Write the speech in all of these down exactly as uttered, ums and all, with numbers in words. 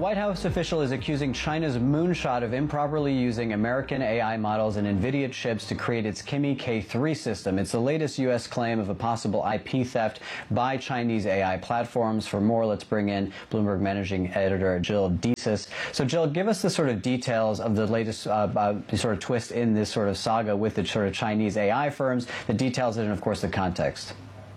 White House official is accusing China's Moonshot of improperly using American A I models and NVIDIA chips to create its Kimi K three system. It's the latest U S claim of a possible I P theft by Chinese A I platforms. For more, let's bring in Bloomberg managing editor Jill Deesis. So, Jill, give us the sort of details of the latest uh, uh, sort of twist in this sort of saga with the sort of Chinese A I firms, the details and, of course, the context.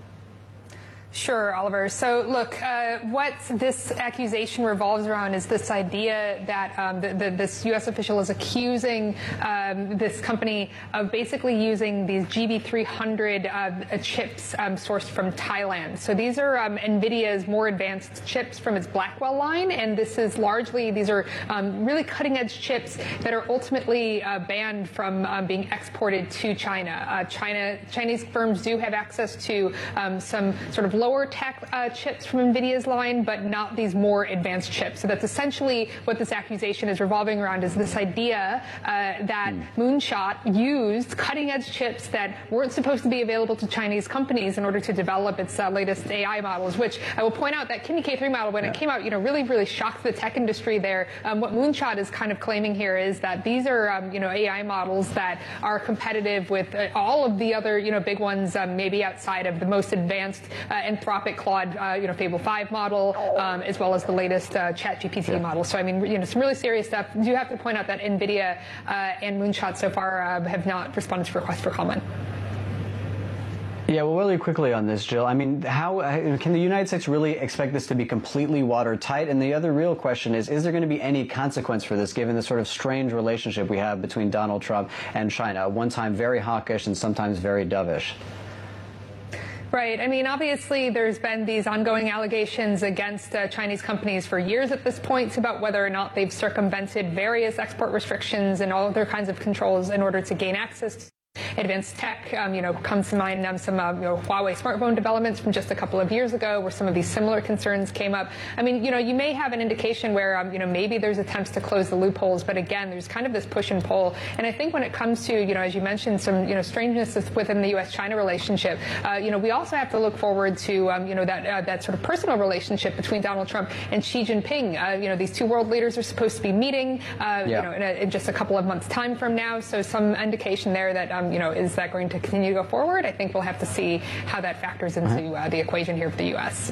Sure, Oliver. So, look, uh, what this accusation revolves around is this idea that um, the, the, this U S official is accusing um, this company of basically using these G B three hundred uh, chips um, sourced from Thailand. So these are um, NVIDIA's more advanced chips from its Blackwell line, and this is largely, these are um, really cutting-edge chips that are ultimately uh, banned from um, being exported to China. Uh, China. Chinese firms do have access to um, some sort of lower tech uh, chips from NVIDIA's line, but not these more advanced chips. So that's essentially what this accusation is revolving around, is this idea uh, that mm. Moonshot used cutting-edge chips that weren't supposed to be available to Chinese companies in order to develop its uh, latest A I models, which I will point out that Kimi K three model, when yeah. it came out, you know, really, really shocked the tech industry there. Um, what Moonshot is kind of claiming here is that these are, um, you know, A I models that are competitive with uh, all of the other, you know, big ones, um, maybe outside of the most advanced uh, Anthropic Claude, uh, you know, Fable five model, um, as well as the latest uh, ChatGPT yeah. model. So, I mean, you know, some really serious stuff. You have to point out that NVIDIA uh, and Moonshot so far uh, have not responded to requests for comment. Yeah, well, really quickly on this, Jill. I mean, how can the United States really expect this to be completely watertight? And the other real question is, is there going to be any consequence for this, given the sort of strange relationship we have between Donald Trump and China, one time very hawkish and sometimes very dovish? Right. I mean, obviously, there's been these ongoing allegations against uh, Chinese companies for years at this point about whether or not they've circumvented various export restrictions and all other kinds of controls in order to gain access to advanced tech. Um, you know, comes to mind um, some uh, you know, Huawei smartphone developments from just a couple of years ago, where some of these similar concerns came up. I mean, you know, you may have an indication where um, you know, maybe there's attempts to close the loopholes, but again, there's kind of this push and pull. And I think when it comes to, you know, as you mentioned, some you know strangeness within the U S China relationship, uh, you know, we also have to look forward to um, you know that uh, that sort of personal relationship between Donald Trump and Xi Jinping. Uh, you know, these two world leaders are supposed to be meeting, uh, yeah. you know, in, a, in just a couple of months' time from now. So some indication there that um, you know, is that going to continue to go forward? I think we'll have to see how that factors into uh, the equation here for the U S.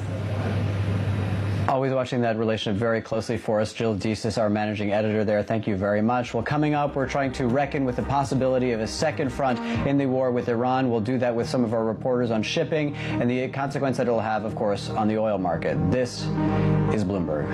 Always watching that relationship very closely for us. Jill Deesis, our managing editor there. Thank you very much. Well, coming up, we're trying to reckon with the possibility of a second front in the war with Iran. We'll do that with some of our reporters on shipping and the consequence that it'll have, of course, on the oil market. This is Bloomberg.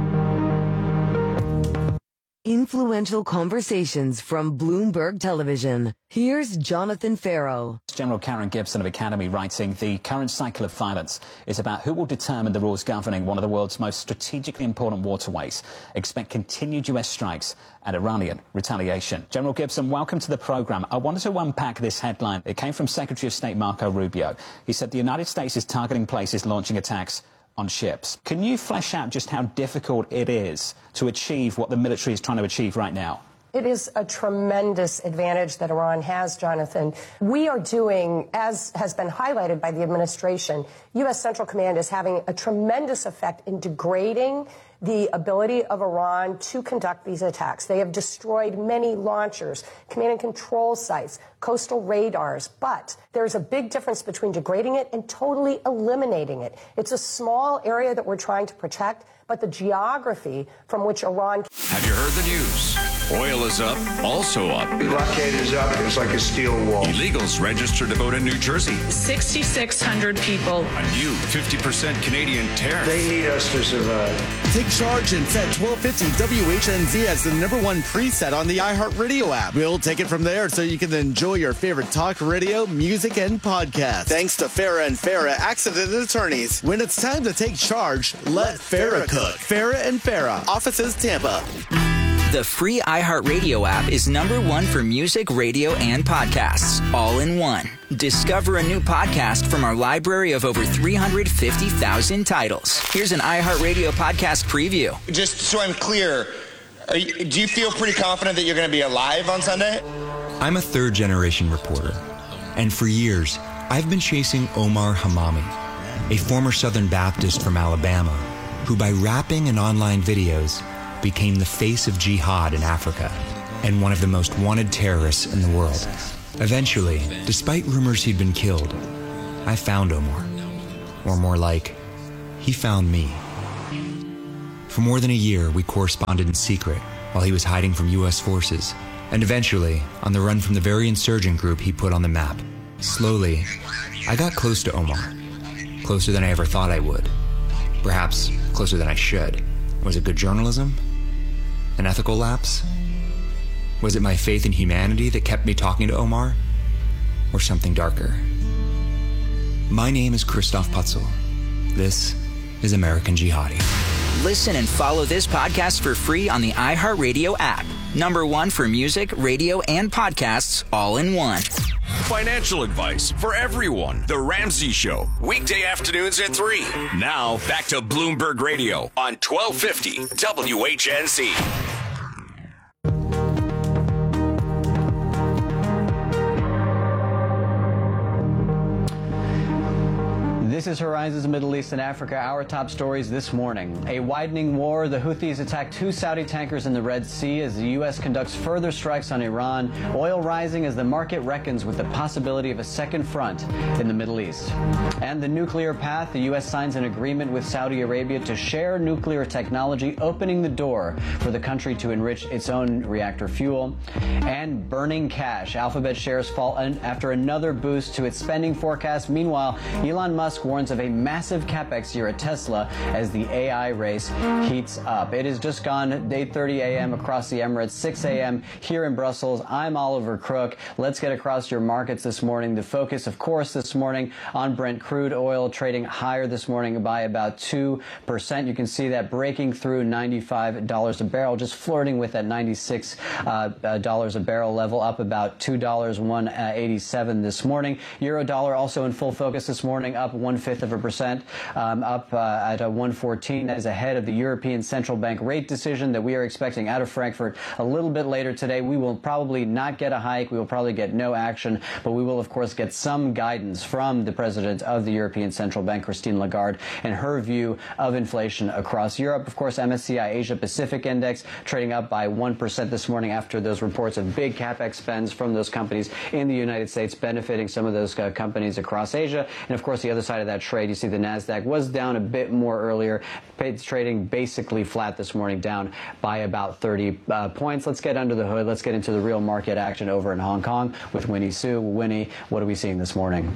Influential conversations from Bloomberg Television. Here's Jonathan Farrow. General Karen Gibson of Academy writing, the current cycle of violence is about who will determine the rules governing one of the world's most strategically important waterways. Expect continued U S strikes and Iranian retaliation. General Gibson, welcome to the program. I wanted to unpack this headline. It came from Secretary of State Marco Rubio. He said the United States is targeting places launching attacks on ships. Can you flesh out just how difficult it is to achieve what the military is trying to achieve right now? It is a tremendous advantage that Iran has, Jonathan. We are doing, as has been highlighted by the administration, U S Central Command is having a tremendous effect in degrading the ability of Iran to conduct these attacks. They have destroyed many launchers, command and control sites, coastal radars, but there's a big difference between degrading it and totally eliminating it. It's a small area that we're trying to protect, but the geography from which Iran... Have you heard the news? Oil is up, also up. The blockade is up. It's like a steel wall. Illegals registered to vote in New Jersey. sixty-six hundred people. A new fifty percent Canadian tariff. They need us to survive. Take charge and set twelve fifty W H N Z as the number one preset on the iHeartRadio app. We'll take it from there so you can enjoy your favorite talk radio, music, and podcasts. Thanks to Farah and Farah Accident Attorneys. When it's time to take charge, let Farah cook. Farah and Farah, offices Tampa. The free iHeartRadio app is number one for music, radio, and podcasts, all in one. Discover a new podcast from our library of over three hundred fifty thousand titles. Here's an iHeartRadio podcast preview. Just so I'm clear, are you, do you feel pretty confident that you're going to be alive on Sunday? I'm a third-generation reporter, and for years, I've been chasing Omar Hamami, a former Southern Baptist from Alabama who by rapping and online videos became the face of jihad in Africa and one of the most wanted terrorists in the world. Eventually, despite rumors he'd been killed, I found Omar. Or more like, he found me. For more than a year, we corresponded in secret while he was hiding from U S forces, and eventually, on the run from the very insurgent group he put on the map. Slowly, I got close to Omar. Closer than I ever thought I would. Perhaps closer than I should. Was it good journalism? An ethical lapse? Was it my faith in humanity that kept me talking to Omar? Or something darker? My name is Christoph Putzel. This is American Jihadi. Listen and follow this podcast for free on the iHeartRadio app. Number one for music, radio, and podcasts all in one. Financial advice for everyone. The Ramsey Show, weekday afternoons at three. Now, back to Bloomberg Radio on twelve fifty W H N Z. This is Horizons Middle East and Africa. Our top stories this morning. A widening war. The Houthis attacked two Saudi tankers in the Red Sea as the U S conducts further strikes on Iran. Oil rising as the market reckons with the possibility of a second front in the Middle East. And the nuclear path. The U S signs an agreement with Saudi Arabia to share nuclear technology, opening the door for the country to enrich its own reactor fuel. And burning cash. Alphabet shares fall after another boost to its spending forecast. Meanwhile, Elon Musk warns of a massive capex year at Tesla as the A I race heats up. It has just gone eight thirty a m across the Emirates, six a m here in Brussels. I'm Oliver Crook. Let's get across your markets this morning. The focus, of course, this morning on Brent crude oil trading higher this morning by about two percent. You can see that breaking through ninety-five dollars a barrel, just flirting with that ninety-six dollars a barrel level, up about two dollars, one eighty-seven this morning. Euro dollar also in full focus this morning, up one fifth of a percent, um, up uh, at a one fourteen. That is ahead of the European Central Bank rate decision that we are expecting out of Frankfurt a little bit later today. We will probably not get a hike. We will probably get no action, but we will, of course, get some guidance from the president of the European Central Bank, Christine Lagarde, and her view of inflation across Europe. Of course, M S C I Asia Pacific Index trading up by one percent this morning after those reports of big capex spends from those companies in the United States, benefiting some of those uh, companies across Asia. And, of course, the other side of that trade, you see the NASDAQ was down a bit more earlier. It's trading basically flat this morning, down by about thirty uh, points. Let's get under the hood. Let's get into the real market action over in Hong Kong with Winnie Su. Winnie, what are we seeing this morning?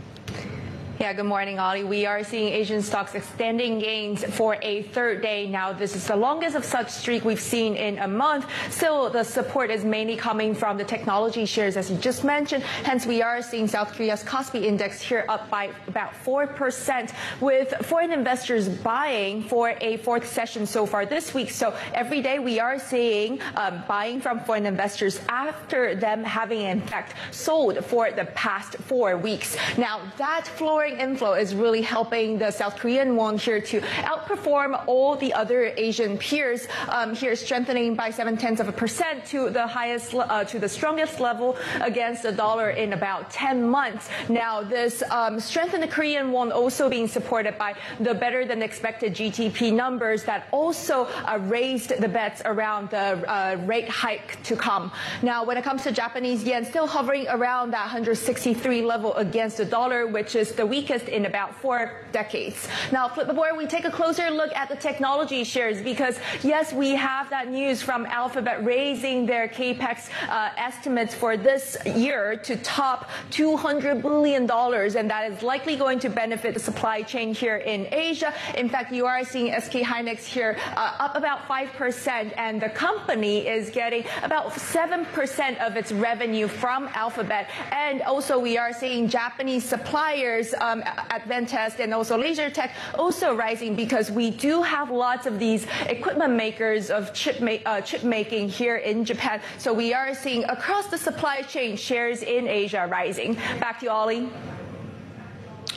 Yeah, good morning, Ollie. We are seeing Asian stocks extending gains for a third day now. This is the longest of such streak we've seen in a month. Still, the support is mainly coming from the technology shares, as you just mentioned. Hence, we are seeing South Korea's Kospi Index here up by about four percent, with foreign investors buying for a fourth session so far this week. So every day we are seeing um, buying from foreign investors after them having, in fact, sold for the past four weeks. Now, that flooring inflow is really helping the South Korean won here to outperform all the other Asian peers. Um, here strengthening by seven tenths of a percent to the highest, uh, to the strongest level against the dollar in about ten months. Now, this um, strength in the Korean won also being supported by the better than expected G D P numbers that also uh, raised the bets around the uh, rate hike to come. Now, when it comes to Japanese yen, still hovering around that one hundred sixty-three level against the dollar, which is the weakest in about four decades. Now, flip the board, we take a closer look at the technology shares because, yes, we have that news from Alphabet raising their capex uh, estimates for this year to top two hundred billion dollars, and that is likely going to benefit the supply chain here in Asia. In fact, you are seeing S K Hynix here uh, up about five percent, and the company is getting about seven percent of its revenue from Alphabet. And also, we are seeing Japanese suppliers Um, Advantest and also LaserTech also rising because we do have lots of these equipment makers of chip, ma uh, chip making here in Japan. So we are seeing across the supply chain shares in Asia rising. Back to you, Ollie.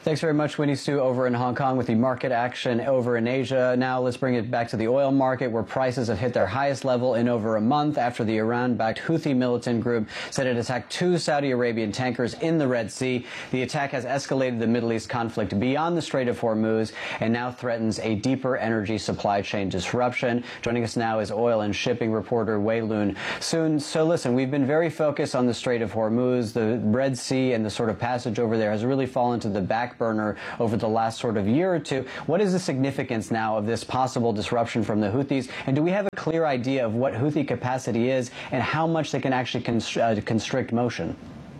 Thanks very much, Winnie Stu, over in Hong Kong with the market action over in Asia. Now let's bring it back to the oil market, where prices have hit their highest level in over a month after the Iran-backed Houthi militant group said it attacked two Saudi Arabian tankers in the Red Sea. The attack has escalated the Middle East conflict beyond the Strait of Hormuz and now threatens a deeper energy supply chain disruption. Joining us now is oil and shipping reporter Wei Lun Soon. So listen, we've been very focused on the Strait of Hormuz. The Red Sea and the sort of passage over there has really fallen to the back burner over the last sort of year or two. What is the significance now of this possible disruption from the Houthis? And do we have a clear idea of what Houthi capacity is and how much they can actually constr uh, constrict motion?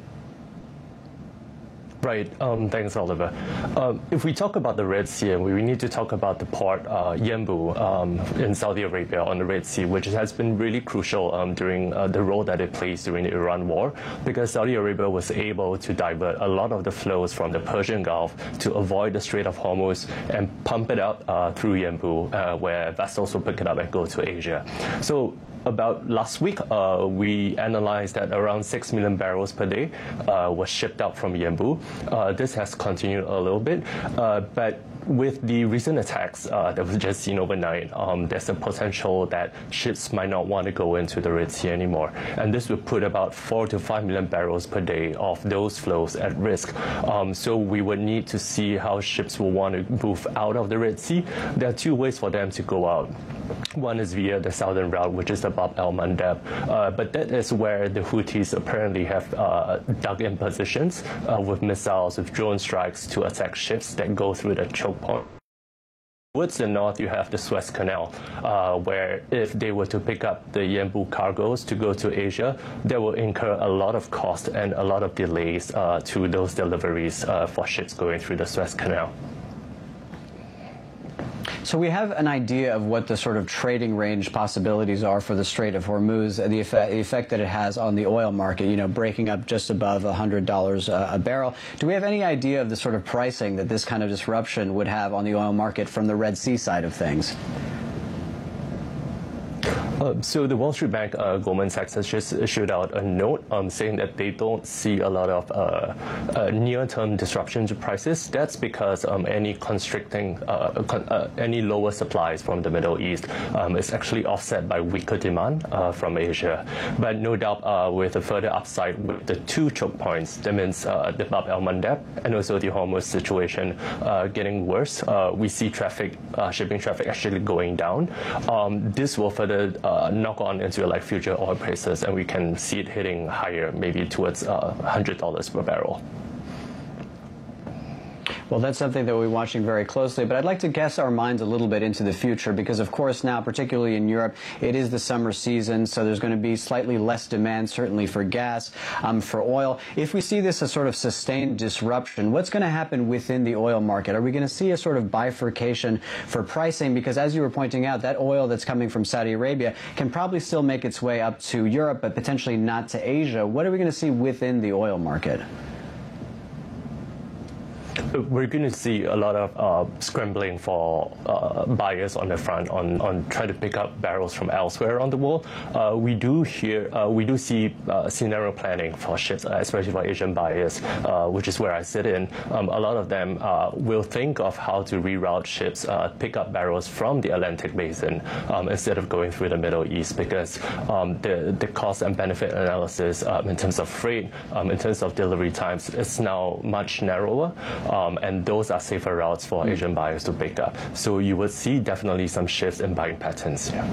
Right. Um, thanks, Oliver. Um, if we talk about the Red Sea, we, we need to talk about the port uh, Yanbu um, in Saudi Arabia on the Red Sea, which has been really crucial um, during uh, the role that it plays during the Iran war, because Saudi Arabia was able to divert a lot of the flows from the Persian Gulf to avoid the Strait of Hormuz and pump it up uh, through Yanbu, uh, where vessels will pick it up and go to Asia. So about last week, uh, we analyzed that around six million barrels per day uh, was shipped out from Yanbu. Uh, this has continued a little bit, uh, but with the recent attacks uh, that was just seen overnight, um, there's a potential that ships might not want to go into the Red Sea anymore. And this would put about four to five million barrels per day of those flows at risk. Um, so we would need to see how ships will want to move out of the Red Sea. There are two ways for them to go out. One is via the southern route, which is the Bab el-Mandeb, uh, but that is where the Houthis apparently have uh, dug in positions uh, with missiles, with drone strikes to attack ships that go through the choke point. Towards the north, you have the Suez Canal, uh, where if they were to pick up the Yanbu cargoes to go to Asia, they will incur a lot of cost and a lot of delays uh, to those deliveries uh, for ships going through the Suez Canal. So we have an idea of what the sort of trading range possibilities are for the Strait of Hormuz, the effect, the effect that it has on the oil market, you know, breaking up just above one hundred dollars a barrel. Do we have any idea of the sort of pricing that this kind of disruption would have on the oil market from the Red Sea side of things? Uh, so the Wall Street Bank, uh, Goldman Sachs, has just issued out a note um, saying that they don't see a lot of uh, uh, near-term disruption to prices. That's because um, any constricting, uh, con uh, any lower supplies from the Middle East um, is actually offset by weaker demand uh, from Asia. But no doubt, uh, with a further upside with the two choke points, that means uh, the Bab el-Mandeb and also the Hormuz situation uh, getting worse. Uh, we see traffic, uh, shipping traffic actually going down. Um, this will further uh, Uh, knock on into like future oil prices, and we can see it hitting higher, maybe towards uh, one hundred dollars per barrel. Well, that's something that we're watching very closely, but I'd like to guess our minds a little bit into the future because, of course, now, particularly in Europe, it is the summer season, so there's going to be slightly less demand, certainly for gas, um, for oil. If we see this as sort of sustained disruption, what's going to happen within the oil market? Are we going to see a sort of bifurcation for pricing? Because, as you were pointing out, that oil that's coming from Saudi Arabia can probably still make its way up to Europe, but potentially not to Asia. What are we going to see within the oil market? We're going to see a lot of uh, scrambling for uh, buyers on the front on, on trying to pick up barrels from elsewhere around the world. Uh, we do hear, uh, we do see uh, scenario planning for ships, uh, especially for Asian buyers, uh, which is where I sit in. Um, a lot of them uh, will think of how to reroute ships, uh, pick up barrels from the Atlantic Basin um, instead of going through the Middle East, because um, the, the cost and benefit analysis um, in terms of freight, um, in terms of delivery times, is now much narrower. Um, and those are safer routes for mm. Asian buyers to pick up. So you would see definitely some shifts in buying patterns. Yeah.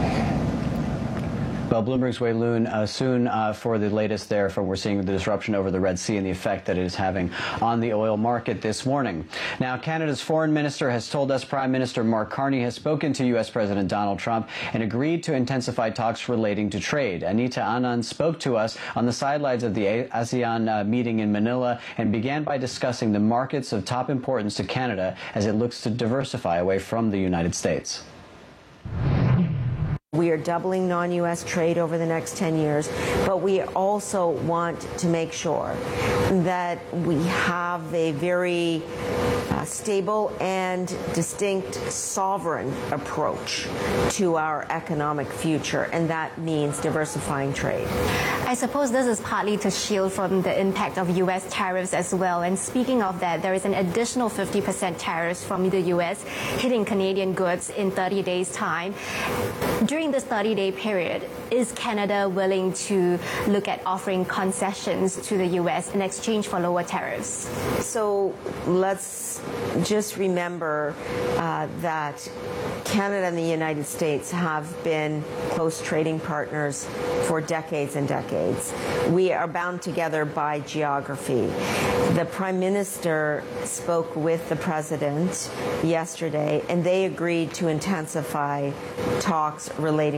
Well, Bloomberg's Wei Lun uh, Soon uh, for the latest there from we're seeing the disruption over the Red Sea and the effect that it is having on the oil market this morning. Now, Canada's foreign minister has told us Prime Minister Mark Carney has spoken to U S President Donald Trump and agreed to intensify talks relating to trade. Anita Anand spoke to us on the sidelines of the ASEAN uh, meeting in Manila and began by discussing the markets of top importance to Canada as it looks to diversify away from the United States. We are doubling non-U S trade over the next ten years, but we also want to make sure that we have a very uh, stable and distinct sovereign approach to our economic future, and that means diversifying trade. I suppose this is partly to shield from the impact of U S tariffs as well. And speaking of that, there is an additional fifty percent tariffs from the U S hitting Canadian goods in thirty days' time. During this thirty-day period, is Canada willing to look at offering concessions to the U S in exchange for lower tariffs? So let's just remember uh, that Canada and the United States have been close trading partners for decades and decades. We are bound together by geography. The Prime Minister spoke with the President yesterday, and they agreed to intensify talks relating